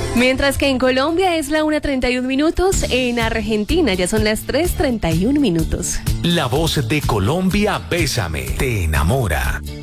Mientras que en Colombia es la 1:31, en Argentina ya son las 3:31. La voz de Colombia, Bésame, te enamora.